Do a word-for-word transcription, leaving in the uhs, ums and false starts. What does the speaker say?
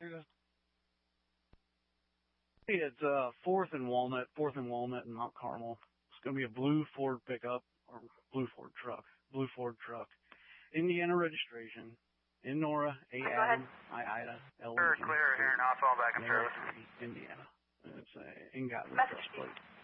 Hey, it's uh fourth and Walnut, fourth and Walnut in Mount Carmel. It's gonna be a blue Ford pickup or blue Ford truck, blue Ford truck. Indiana registration. In Nora, A Go Adam, ahead. I Ida, L Clear, Lincoln, clear here, now fall back and Male service. three, Indiana. And it's a ain't got Message. request plate.